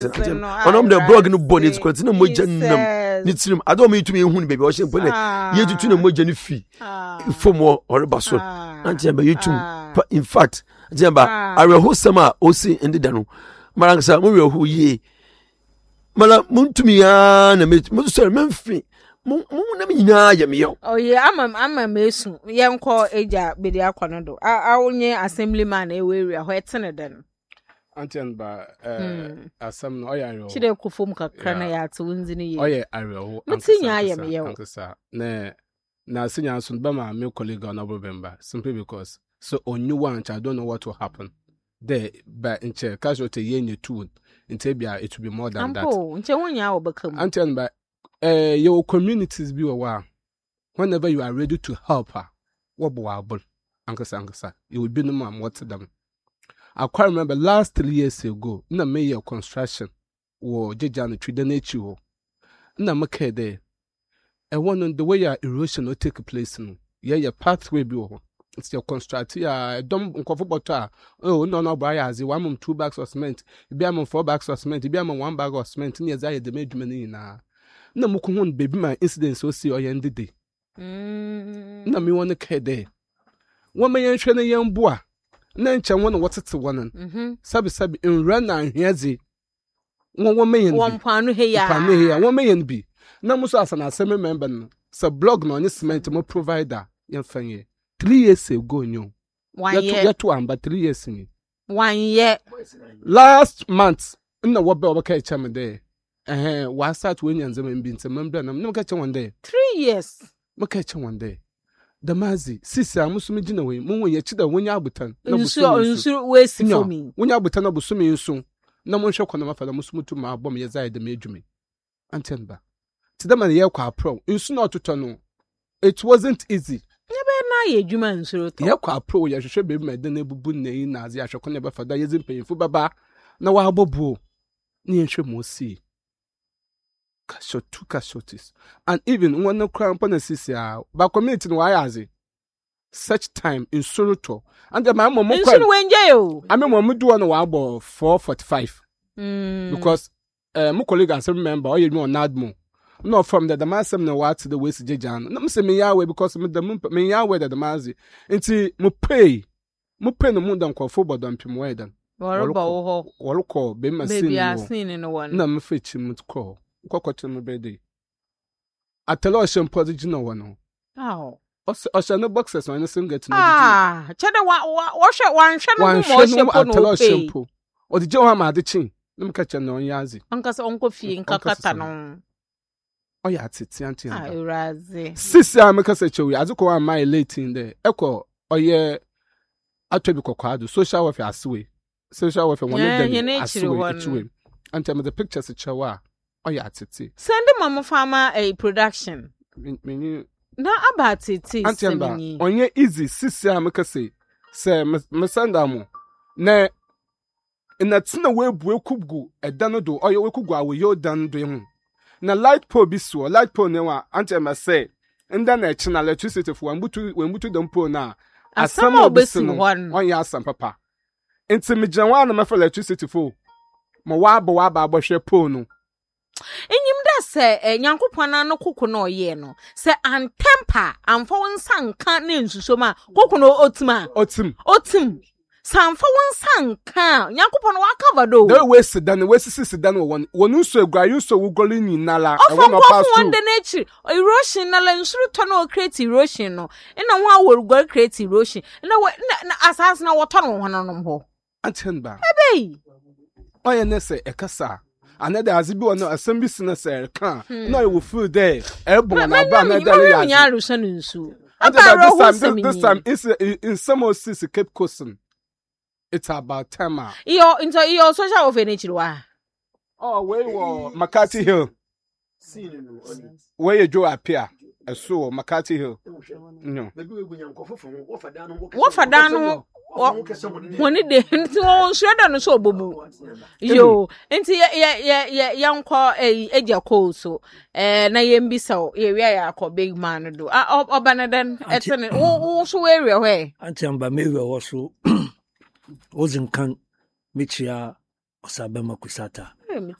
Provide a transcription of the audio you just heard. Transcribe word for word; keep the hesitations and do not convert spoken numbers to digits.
Onom the blog no bonnet continue mo jannam ni tirim ado me tumi ehun baby o shempo na ye tutu na mo jani fi fomo oreba so anti ba youtube in fact jamba areho sama osi ndida no marangsa mo reho ye mala muntumi ya na me mo so memfi mo na me nyina ya me yo oh yeah ama ama mesu yenko eja bedi akono do a wonye assemblyman e we ho etene den antian ba eh asam no oya chide kufum kakra na ya to nzini ye oya areho mutinya ya me yo ankasa na na sinya so ba ma me colleague on November simply because so on you want I don't know what will happen there but in che casualty ye nye two intebia it will be more than that ampo nche wonya obekam antian ba eh your communities be wa whenever you are ready to help her what bo able ankasa ankasa you will be no more what them. I quite remember last three years ago na me your construction wo jejana twide na echi ho na make there e one the way your erosion will take place no yeah your pathway be ho it's your construct ya dom nkofo boto a oh no no bra ya azi one mum two bags of cement bi am four bags of cement bi am one bag of cement na ya de medwuma ni na na muku hun baby man incidents o si o ye ndede mm na me won ke there won me yen hwe na yen boa na nche won wotete wonan mhm sabi sabi enra na ahweze won won me yen won panu he ya panu he ya won me yen bi na muso asana asem member no so blog no onye cement mo provider yen fanye three years ago nyo one year yet one but three years ni one year last month na wo be wo ka echa me there eh wa start when yan zaman bi ntem member na no ka echa one day three years mo ka echa one day the mazi sisi amusumi gina we mo won ye chida wonya abutan na busumi nsu we si for me wonya abutan na busumi nsu na mo hwe kwana mafala musumu tu ma abom ye zai de medwumi anten ba tidama ye kwa pro nsu na ototo no it wasn't easy nebe na ye dwuma nsuro to ye kwa pro ye hwehwe be ma de na bubu na yi na azi ahwekọ na be fada ye zimpanyimfu baba na wa abobu ni enhwe mo si kasho two casualties and even one no crown policy ah ba community no ayazi such time in Suruto and the mama mo kwa wenje o ame mo mu do no wa abo four forty-five mm because eh mo colleague and some member oye me on admo no from the damasem no what the way jejan no say me yawe because me the me yawe the damazi enti mo pay mo pay no mu dan kwafo bodon pim wedan woro ba wo ho woro ko be machine baby asin no one na me fechi mu ko kokoto no bedi atelo shempo digina wono ah o no boxes on anything get no ah chede wa wo hwe wan hwe no mo shempo no shempo o di je ho ma de chin no ka che no yazi ankasa onko fie nkakata no o ya titi anti ah urazi sisi ameka se chewi azuko wa my late in there eko oye atwebi kokwado social welfare aswe social welfare one dem aswe anti am the pictures chewa o ya titi send mama farmer a production meni na about it semini onye easy sisi ameka se se mesanda mo na ina tina we bu ekubgu edano do oye we kubgu awo yo dan do hu na light pole bi so light pole ne wa ante ma say nda na echi na electricity fo wambutu wambutu dam pole na asama obesi no onye asam papa enti me gyanwa na ma for electricity fo mo wa abo wa aba abohwe pole no enyim da se nyankopon na no koko na oye no se antempa amfa wonsa nka na nsuso ma koko no otima otim otim sanfa wonsa nka nyankopon wa cover do the way sedan we sisi sedan won wonu so egwa yuso wugoli ni nala e won no pass through one the nature erosion nala nsuru to no create erosion no ina ho awurugol create erosion na na asas na woto no hono no ho atenba ebe oye nese ekasa another azibi wono assembly sina se ka no you feel there e bon na ba na dale ya nya aruso nsu abaro this time this time is in some of six Cape Coast. It's about time. Yo, into your social of nature. Oh, where you McCarthy Hill? Where you Joe appear? I saw McCarthy Hill. No. What for down? When it did, so shredder no so bobo. Yo, into ya ya ya young call a edge cold so. Eh, na yembi so, ye ya call big man do. Ah, oh, Banadan, at an also area way. Antiamba maybe also. Ozin kan michia osabema kusata Eh,